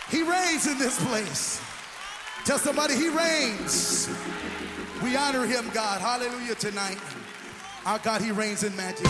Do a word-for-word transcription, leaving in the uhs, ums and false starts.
He reigns in this place. Tell somebody he reigns. We honor him, God. Hallelujah tonight. Our God, he reigns in majesty.